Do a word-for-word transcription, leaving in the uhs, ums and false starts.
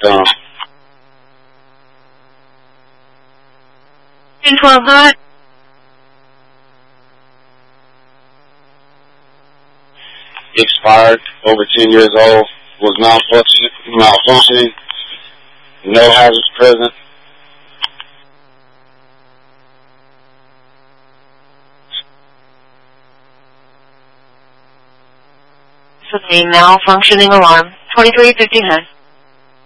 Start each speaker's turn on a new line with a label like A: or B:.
A: com.
B: In twelve hot.
A: Expired, over ten years old, was malfunction- malfunctioning, no hazards present.
B: This is a malfunctioning alarm. twenty-three fifty-nine.